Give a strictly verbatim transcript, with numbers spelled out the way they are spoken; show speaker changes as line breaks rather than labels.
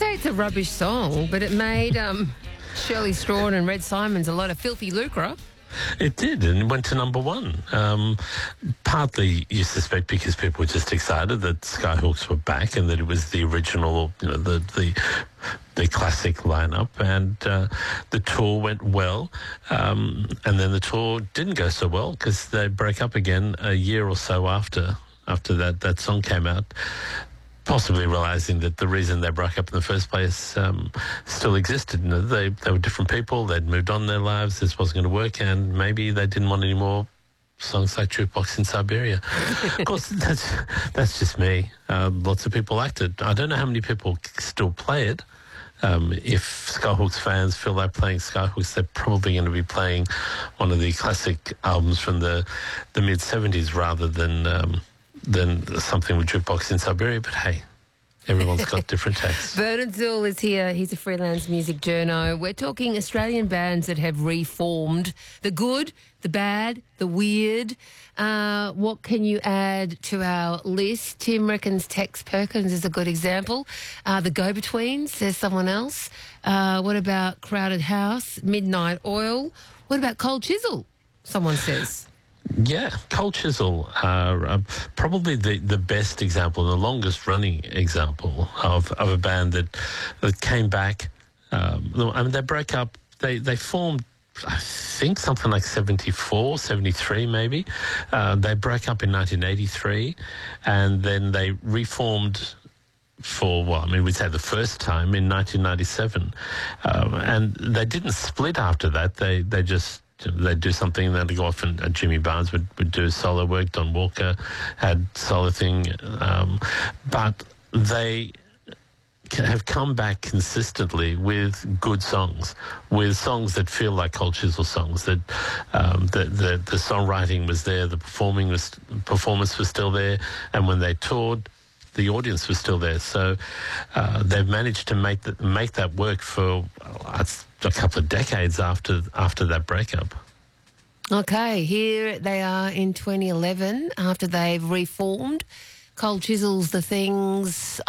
say it's a rubbish song, but it made um, Shirley Strawn and Red Simons a lot of filthy lucre.
It did, and it went to number one. Um, partly, you suspect, because people were just excited that Skyhawks were back and that it was the original, you know, the the, the classic lineup, and uh, the tour went well. Um, and then the tour didn't go so well because they broke up again a year or so after after that that song came out. Possibly realising that the reason they broke up in the first place um, still existed. You know, they they were different people. They'd moved on in their lives. This wasn't going to work, and maybe they didn't want any more songs like Jukebox in Siberia. Of course, that's that's just me. Uh, lots of people liked it. I don't know how many people still play it. Um, if Skyhawks fans feel like playing Skyhawks, they're probably going to be playing one of the classic albums from the the mid seventies rather than. Um, than something with Jukebox in Siberia, but hey, everyone's got different tastes.
Bernard Zool is here. He's a freelance music journo. We're talking Australian bands that have reformed. The good, the bad, the weird. Uh, what can you add to our list? Tim reckons Tex Perkins is a good example. Uh, the Go-Betweens, there's someone else. Uh, what about Crowded House, Midnight Oil? What about Cold Chisel, someone says?
Yeah, Cold Chisel are uh, probably the, the best example, the longest running example of, of a band that that came back. Um, I mean, they broke up, they, they formed, I think, something like seventy-four, seventy-three maybe. Uh, they broke up in nineteen eighty-three, and then they reformed for, well, I mean, we'd say the first time in nineteen ninety-seven. Um, and they didn't split after that. They, they just... They'd do something, and then they'd go off, and uh, Jimmy Barnes would, would do solo work. Don Walker had solo thing. Um, but they have come back consistently with good songs, with songs that feel like Cold Chisel songs, that um, the, the, the songwriting was there, the performing was, performance was still there, and when they toured, the audience was still there. So uh, they've managed to make that make that work for uh, a couple of decades after after that breakup.
Okay, here they are in twenty eleven after they've reformed. Cold Chisel's The Things